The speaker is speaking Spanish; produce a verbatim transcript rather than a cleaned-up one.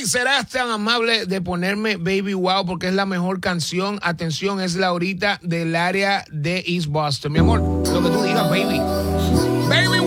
serás tan amable de ponerme Baby Wow porque es la mejor canción. Atención, es Laurita del área de East Boston. Mi amor, lo que tú digas, baby. Baby